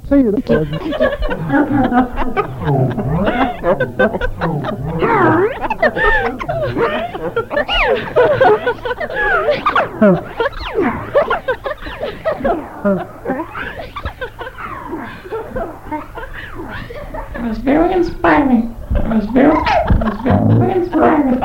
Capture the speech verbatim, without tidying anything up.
say it. It was very inspiring. It was very, it was very inspiring.